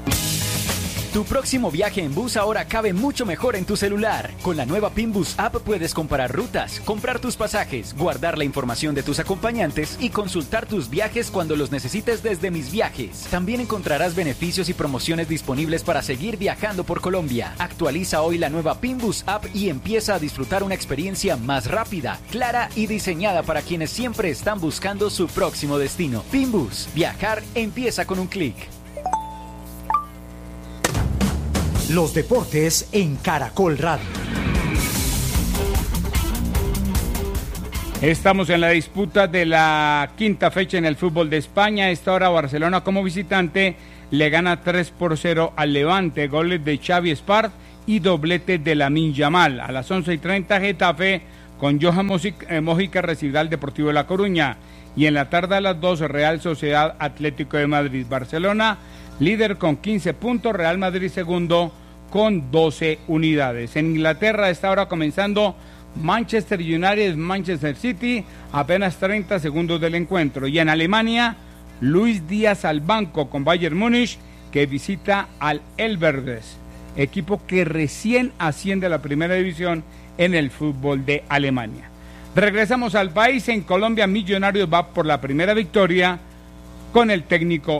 Tu próximo viaje en bus ahora cabe mucho mejor en tu celular. Con la nueva Pinbus App puedes comparar rutas, comprar tus pasajes, guardar la información de tus acompañantes y consultar tus viajes cuando los necesites desde Mis Viajes. También encontrarás beneficios y promociones disponibles para seguir viajando por Colombia. Actualiza hoy la nueva Pinbus App y empieza a disfrutar una experiencia más rápida, clara y diseñada para quienes siempre están buscando su próximo destino. Pinbus, viajar empieza con un clic. Los deportes en Caracol Radio. Estamos en la disputa de la quinta fecha en el fútbol de España. A esta hora Barcelona como visitante le gana 3-0 al Levante, goles de Xavi Espart y doblete de Lamine Yamal. A las 11:30 Getafe con Johan Mojica recibirá al Deportivo de La Coruña. Y en la tarde a las 2 Real Sociedad Atlético de Madrid. Barcelona líder con 15 puntos, Real Madrid segundo con 12 unidades. En Inglaterra a esta hora comenzando Manchester United, Manchester City, apenas 30 segundos del encuentro. Y en Alemania, Luis Díaz al banco con Bayern Múnich, que visita al Elversberg, equipo que recién asciende a la primera división en el fútbol de Alemania. Regresamos al país. En Colombia, Millonarios va por la primera victoria con el técnico